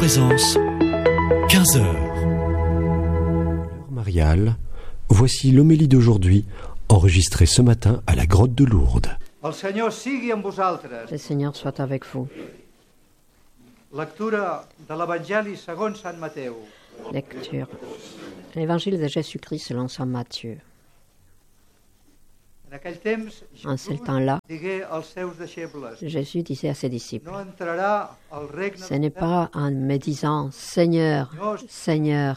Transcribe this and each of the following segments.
Présence, 15 heures. L'heure mariale, voici l'homélie d'aujourd'hui, enregistrée ce matin à la grotte de Lourdes. El Senyor sigui amb vosaltres. Le Seigneur soit avec vous. Lectura de l'Evangeli segons Sant Mateu. Lecture. L'évangile de Jésus-Christ selon saint Matthieu. En aquell temps, En ce temps-là, digué als seus deixebles, Jésus disait à ses disciples, no entrarà al regne ce n'est pas en me disant « Seigneur, Seigneur »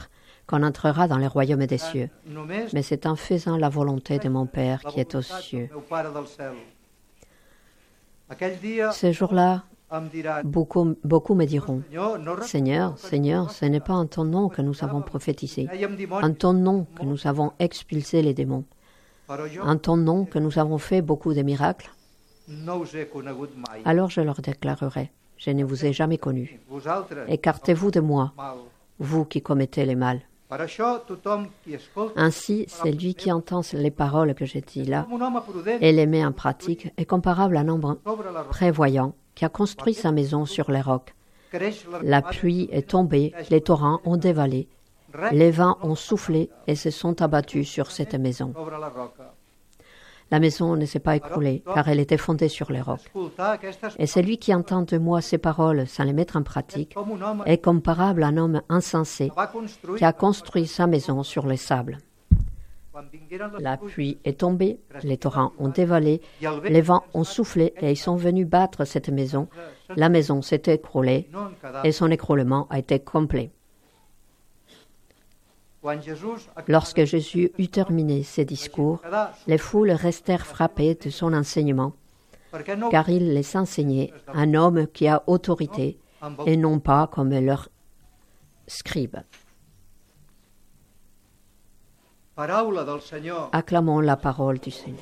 qu'on entrera dans le royaume des cieux, només mais c'est en faisant la volonté de mon Père la qui est aux voluntat cieux. del meu Pare del cel. Aquell dia Ce jour-là, em diran, beaucoup me diront, Senyor, no Seigneur, Seigneur, ce n'est pas en ton nom que nous avons prophétisé, dèiem dimonis, en ton nom que nous avons expulsé les démons, però jo en ton nom que nous avons fait beaucoup de miracles. no us he conegut mai. Alors je leur déclarerai, je ne vous ai jamais connus. Vosaltres, Écartez-vous de moi, mal. vous qui commettez les mal. Per això, tothom qui escolta Ainsi, celui qui entend les paroles que j'ai dites là com un home prudent et les met en pratique est comparable à un homme sobre la roca. prévoyant qui a construit sa maison sur les rocs. Creix La pluie est tombée, les torrents ont dévalé, les vents ont soufflé et se sont abattus sur cette maison. sobre la roca. La maison ne s'est pas écroulée car elle était fondée sur les rocs. Escoltar aquestes Et celui qui entend de moi ces paroles sans les mettre en pratique com un home est comparable à un homme insensé que va construir qui a construit sa maison sur les sables. quan vingueren les La pluies pluie est tombée, les torrents ont dévalé, les vents ont soufflé et ils sont venus battre cette maison. La maison s'est écroulée no en quedar. et son écroulement a été complet. Quan Jesús Lorsque Jésus eut terminé ses discours, les foules restèrent frappées de son enseignement, perquè no car il les enseignait un homme qui a autorité amb et non pas comme leurs scribes. paraula del Senyor. Acclamons la parole du Seigneur.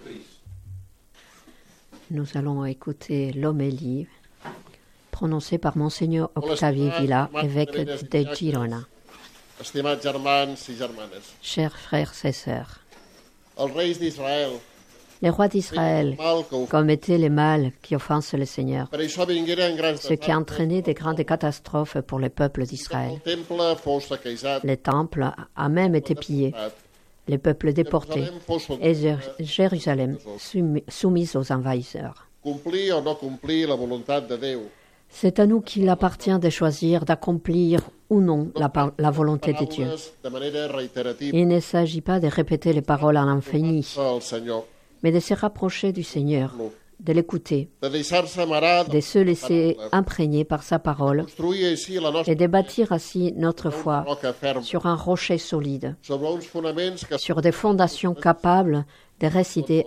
Nous allons écouter l'homélie prononcée par Monseigneur Octavie Vila, évêque de Girona. Estimats germans i germanes, Chers frères et sœurs, els reis d'Israel, les rois d'Israël mal que ho commettaient les mal qui offensent le Seigneur, per això vingueren grans ce qui a entraîné de grandes catastrophes pour le peuple d'Israël. El temple fou saquejat, Le temple a même été pillé, les peuples déportés Jerusalem fou sotmès. et Jérusalem soumise aux envahisseurs. Complir o no complir la voluntat de Déu. C'est à nous qu'il appartient de choisir d'accomplir ou non la volonté de Dieu. Paraules de manera reiterativa Il ne s'agit pas de répéter les paroles à l'infini, al Senyor, mais de se rapprocher du Seigneur, de l'écouter, de deixar-se amarar de se laisser imprégner par sa parole construir així la nostra et de bâtir ainsi notre foi roca ferma sur un rocher solide, sobre uns fonaments que sur des fondations capables de résister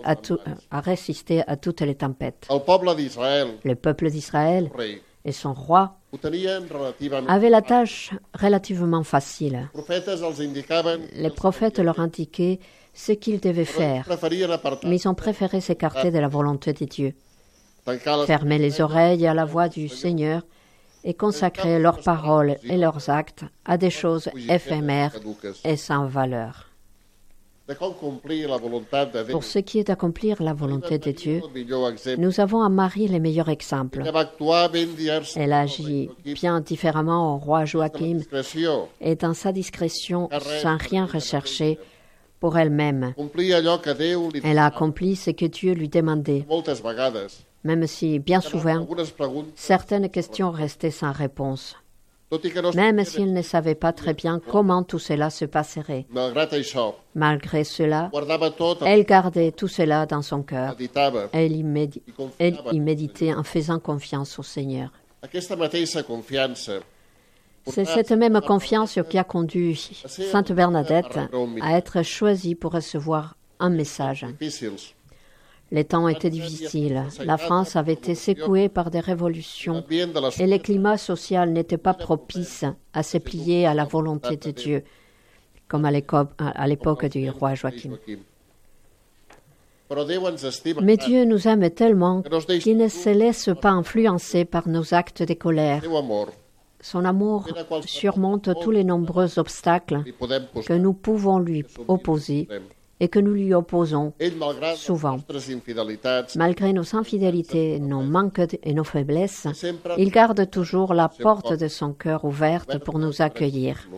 à toutes les tempêtes. el poble d'Israel, Le peuple d'Israël el rei, et son roi ho tenien relativament. avaient la tâche relativement facile. Els profetes els indicaven Les prophètes leur indiquaient ce qu'ils devaient faire, preferien apartar, mais ils ont préféré s'écarter de la volonté de Dieu, tancar les fermer les oreilles à la voix du Seigneur et consacrer leurs paroles et leurs actes à des choses éphémères caduques. et sans valeur. De com complir la voluntat de Déu. Pour ce qui est d'accomplir la volonté de Dieu, El millor exemple. nous avons à Marie les meilleurs exemples. Ella va actuar ben divers. Elle agit bien différemment au roi Joachim Discreció. et dans sa discrétion sans rien rechercher pour elle-même. Complir allò que Déu li Elle a accompli ce que Dieu lui demandait, moltes vegades. même si, bien souvent, Algunes preguntes, certaines questions restaient sans réponse, tot i que no même s'il ne savait pas très bien comment tout cela se passerait. malgrat això, Malgré cela, guardava tot, elle gardait tout cela dans son cœur. meditava. Elle y méditait en faisant confiance au Seigneur. Aquesta mateixa confiança C'est cette même confiance qui a conduit Sainte Bernadette à être choisie pour recevoir un message. difícils. Les temps étaient difficiles. La France avait été secouée par des révolutions L'ambient de la et le climat social n'était pas propice à se plier à la volonté de Dieu, comme à l'époque du roi Joachim. Però Déu ens estima. Mais Dieu nous aime tellement qu'il ne se laisse pas influencer par nos actes de colère. Déu amor. Son amour surmonte tous les nombreux obstacles Li podem que posar. nous pouvons lui opposer et que nous lui opposons Ell, malgrat les souvent. nostres infidelitats, Malgré nos infidélités, nos manques et nos faiblesses, il garde toujours la porte de son cœur ouverte pour nous accueillir.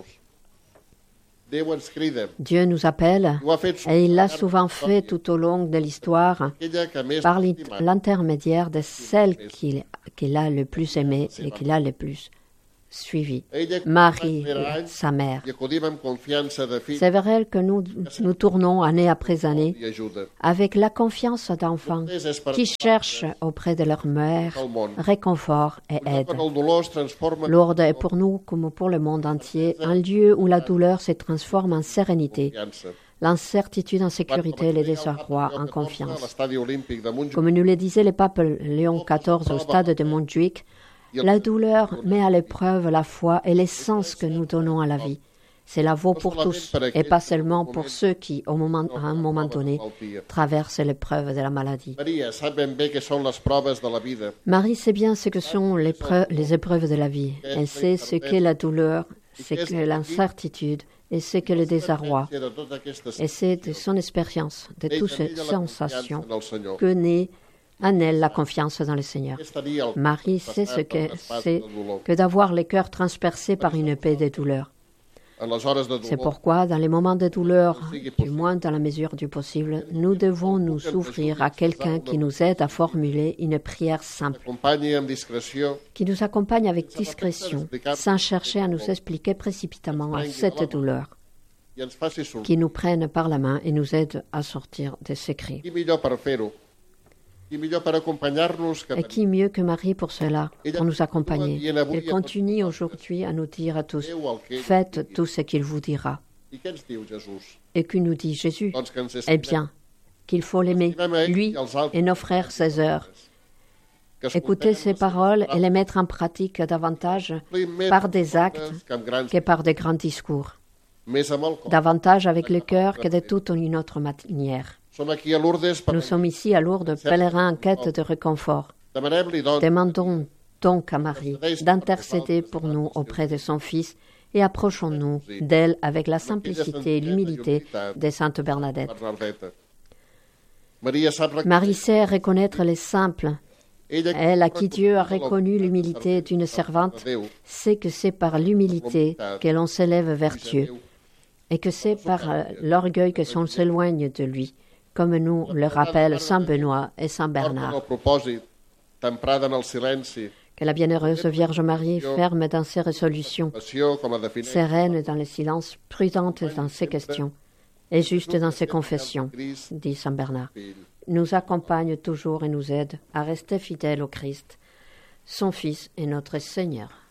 Déu ens crida. Dieu nous appelle Ho ha fet et il l'a souvent fait tout au long de l'histoire aquella que més par estimat. l'intermédiaire de celle qu'il a le plus aimée et qu'il a le plus suivie, Marie, sa mère. I acudim amb confiança de fill C'est vers elle que nous tournons année après année i ajuda. avec la confiance d'enfants qui cherchent auprès de leur mère réconfort et aide. Quan el dolor es transforma Lourdes est pour nous, comme pour le monde entier, un lieu où la douleur se transforme en sérénité, en confiança. l'incertitude en sécurité et le désarroi en A confiance. l'estadi olímpic de Montjuïc, Comme nous le disait le pape Léon XIV au stade de Montjuïc, la douleur met à l'épreuve la foi et l'essence que nous donnons à la vie. Cela vaut pour tous et pas seulement pour ceux qui, à un moment donné, traversent l'épreuve de la maladie. Maria sap ben bé què són les proves de la vida. Marie sait bien ce que sont les épreuves de la vie. Elle sait ce qu'est la douleur, ce qu'est l'incertitude et ce qu'est le désarroi. De totes aquestes Et c'est de son expérience, de toutes ces sensations, del Senyor. que naît en elle la confiance dans le Seigneur. És tenir el Marie sait ce que c'est que d'avoir le cœur transpercé par une épée de douleur. en les hores de C'est dolor. pourquoi, dans les moments de douleur, du moins dans la mesure du possible, nous devons nous ouvrir à quelqu'un qui nous aide à formuler une prière simple, Acompanyi amb discreció qui nous accompagne avec discrétion, sans chercher à nous expliquer précipitamment cette douleur, i ens faci sortir. qui nous prenne par la main et nous aide à sortir de ces cris. Qui millor per fer-ho? Qui millor per acompanyar-nos que Et qui mieux que Marie pour cela, pour nous accompagner? Elle continue aujourd'hui à nous dire à tous, faites tout ce qu'il vous dira. I què ens diu Jesús? Et que nous dit Jésus? Doncs que ens Eh estimem, bien, qu'il faut l'aimer, lui et nos frères, ses sœurs. que escoltem Écouter ses paroles et les mettre en pratique davantage par des actes que amb grans, que par de grands discours, més amb el cor. davantage avec le cœur que de toute une autre manière. Som aquí a Lourdes per Nous sommes ici à Lourdes, pèlerins en quête de réconfort. demanem-li, doncs, Demandons donc à Marie d'intercéder pour nous auprès de son Fils et approchons-nous d'elle avec la simplicité et l'humilité de Sainte Bernadette. Bernadeta. Maria sap reconèixer Marie sait reconnaître les simples. ella Elle, à qui Dieu a reconnu l'humilité d'une servante, sait que c'est par l'humilité que l'on s'élève vers Dieu et que c'est par l'orgueil que l'on s'éloigne de lui, comme nous le rappellent Saint Benoît et Saint porta Bernard. el propòsit, temprada en el silenci, Que la bienheureuse Vierge Marie, ferme dans ses résolutions, passió com a defineix sereine dans le silence, prudente dans ses questions et juste dans ses confessions, dit Saint Bernard, nous accompagne toujours et nous aide à rester fidèles au Christ, son Fils et notre Seigneur.